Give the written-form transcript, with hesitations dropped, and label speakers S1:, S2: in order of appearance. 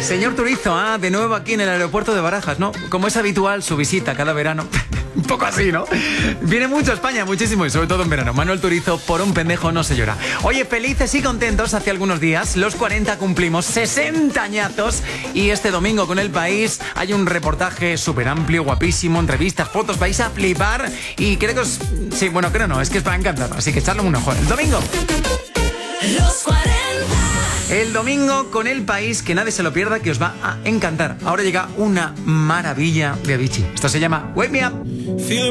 S1: Señor Turizo, de nuevo aquí en el aeropuerto de Barajas, ¿no? Como es habitual su visita cada verano. Un poco así, ¿no? Viene mucho a España, muchísimo, y sobre todo en verano. Manuel Turizo, por un pendejo no se llora. Oye, felices y contentos, hace algunos días, los 40 cumplimos 60 añazos, y este domingo con El País hay un reportaje súper amplio, guapísimo, entrevistas, fotos, vais a flipar, y creo que os... Sí, bueno, creo no, es que os va a encantar, así que echadle un ojo. El domingo.
S2: Los 40.
S1: El domingo con El País, que nadie se lo pierda, que os va a encantar. Ahora llega una maravilla de Avicii. Esto se llama Wake Me Up.